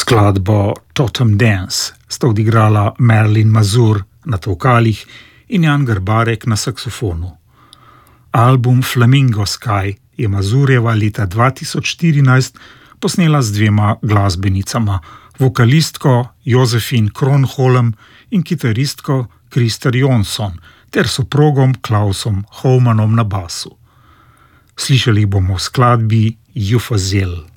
Skladbo Totem Dance sta odigrala Marilyn Mazur na vokalih in Jan Garbarek na saksofonu. Album Flamingo Sky je Mazurjeva leta 2014 posnela z dvema glasbenicama, vokalistko Josefin Kronholm in kitaristko Krister Jonsson ter soprogom Klausom Houmanom na basu. Slišali bomo v skladbi Jufazel.